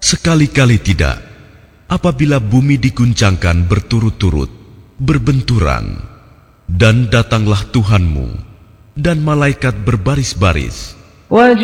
Sekali-kali tidak, apabila bumi diguncangkan berturut-turut, berbenturan, dan datanglah Tuhanmu, dan malaikat berbaris-baris,